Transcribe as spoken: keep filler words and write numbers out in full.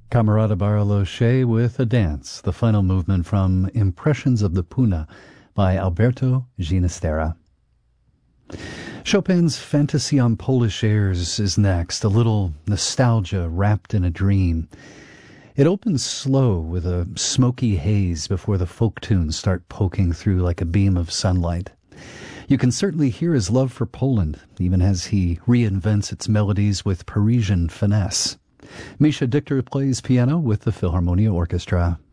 Camerata Bariloche with A Dance, the final movement from Impressions of the Puna by Alberto Ginastera. Chopin's Fantasy on Polish Airs is next, a little nostalgia wrapped in a dream. It opens slow with a smoky haze before the folk tunes start poking through like a beam of sunlight. You can certainly hear his love for Poland, even as he reinvents its melodies with Parisian finesse. Misha Dichter plays piano with the Philharmonia Orchestra.